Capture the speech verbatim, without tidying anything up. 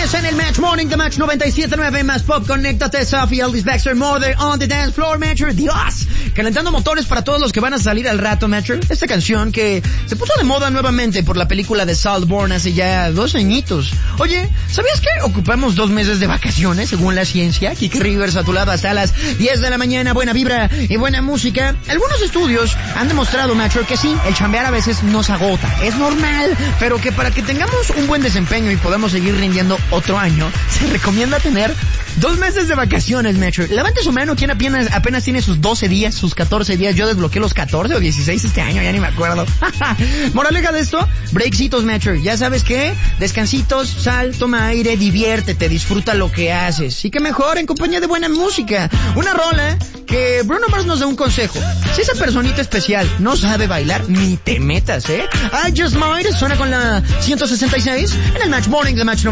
lunes en el Match Morning de Match noventa y siete punto nueve más pop. Conéctate, Sophie, Elvis Baxter, Mother on the Dance Floor, Metro. Dios, calentando motores para todos los que van a salir al rato, Metro. Esta canción que se puso de moda nuevamente por la película de Saltburn hace ya dos añitos. Oye, ¿sabías que ocupamos dos meses de vacaciones según la ciencia? Kike Rivers a tu lado hasta las diez de la mañana, buena vibra y buena música. Algunos estudios han demostrado, Metro, que sí, el chambear a veces nos agota. Es normal, pero que para que tengamos un buen desempeño y podamos seguir rindiendo otro año, se recomienda tener dos meses de vacaciones, Metro. Levante su mano quien apenas, apenas tiene sus doce días, sus catorce días. Yo desbloqueé los catorce o dieciséis este año, ya ni me acuerdo. Moraleja de esto, breaksitos, Metro. Ya sabes qué, descansitos, sal, toma aire, diviértete, disfruta lo que haces. Y que mejor en compañía de buena música. Una rola que Bruno Mars nos da un consejo. Si esa personita especial no sabe bailar, ni te metas, ¿eh? I Just Might suena con la ciento sesenta y seis en el Match Morning de Match noventa.